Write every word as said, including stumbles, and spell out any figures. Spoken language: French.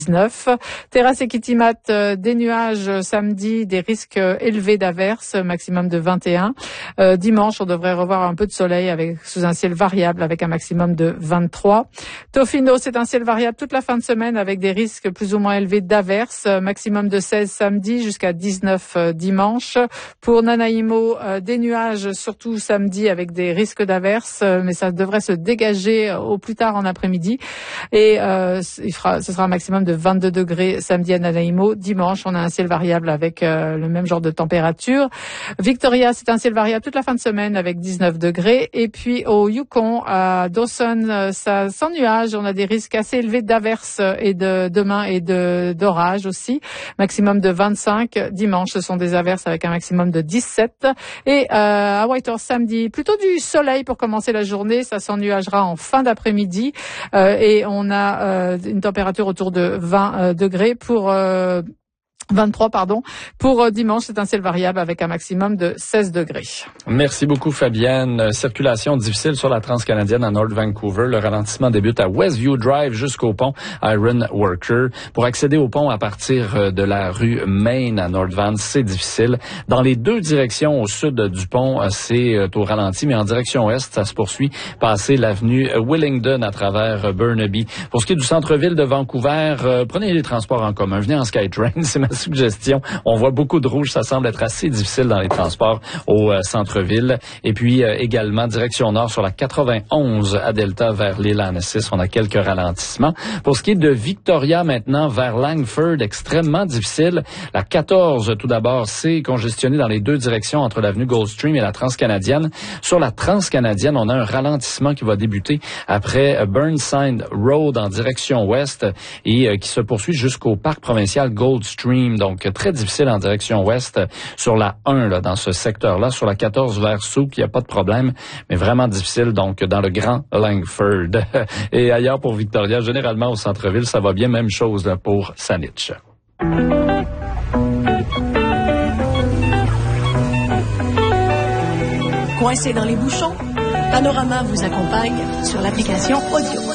dix-neuf. Terrasse et Kitimat, euh, des nuages euh, samedi, des risques euh, élevés d'averses, maximum de vingt et un. Euh, dimanche, on devrait revoir un peu de soleil avec sous un ciel variable avec un maximum de vingt-trois. Tofino, c'est un ciel variable toute la fin de semaine avec des risques plus ou moins élevés d'averses, euh, maximum de seize samedi jusqu'à dix-neuf euh, dimanche. Pour Nanaimo, euh, des nuages surtout samedi avec des risques d'averses, euh, mais ça devrait se dégager euh, au plus tard en après-midi. Et euh, il fera, ce sera un maximum de vingt-deux degrés samedi à Nanaimo. Dimanche, on a un ciel variable avec euh, le même genre de température. Victoria, c'est un ciel variable toute la fin de semaine avec dix-neuf degrés. Et puis au Yukon, à Dawson, euh, ça sans nuages. On a des risques assez élevés d'averses et de demain et de d'orage aussi. Maximum de vingt-cinq. Dimanche, ce sont des averses avec un maximum de dix-sept. Et euh, à Whitehorse samedi, plutôt du soleil pour commencer la journée. Ça s'ennuagera en fin d'après-midi. Euh, et on a euh, une température autour de vingt euh, degrés pour euh, vingt-trois, pardon. Pour euh, dimanche, c'est un ciel variable avec un maximum de seize degrés. Merci beaucoup, Fabienne. Circulation difficile sur la Transcanadienne à North Vancouver. Le ralentissement débute à Westview Drive jusqu'au pont Iron Worker. Pour accéder au pont à partir de la rue Main à North Van, c'est difficile. Dans les deux directions au sud du pont, c'est au ralenti, mais en direction ouest, ça se poursuit. Passer l'avenue Willingdon à travers Burnaby. Pour ce qui est du centre-ville de Vancouver, euh, prenez les transports en commun. Venez en SkyTrain, c'est ma suggestion. On voit beaucoup de rouge, ça semble être assez difficile dans les transports au euh, centre-ville. Et puis euh, également, direction nord sur la quatre-vingt-onze à Delta vers l'île Annecis, on a quelques ralentissements. Pour ce qui est de Victoria maintenant vers Langford, extrêmement difficile. La quatorze, tout d'abord, c'est congestionné dans les deux directions entre l'avenue Goldstream et la Transcanadienne. Sur la Transcanadienne, on a un ralentissement qui va débuter après Burnside Road en direction ouest et euh, qui se poursuit jusqu'au parc provincial Goldstream. Donc, très difficile en direction ouest sur la un, là, dans ce secteur-là. Sur la quatorze vers Souk, il n'y a pas de problème, mais vraiment difficile, donc, dans le grand Langford. Et ailleurs pour Victoria, généralement au centre-ville, ça va bien. Même chose là, pour Saanich. Coincé dans les bouchons, Panorama vous accompagne sur l'application audio.